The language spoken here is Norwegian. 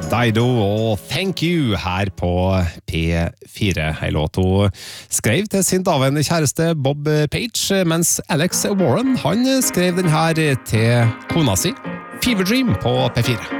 Dido og Thank You her på P4. En låt hun skrev til sin daværende kjæreste Bob Page, mens Alex Warren han skrev den her til kona si. Fever Dream på P4.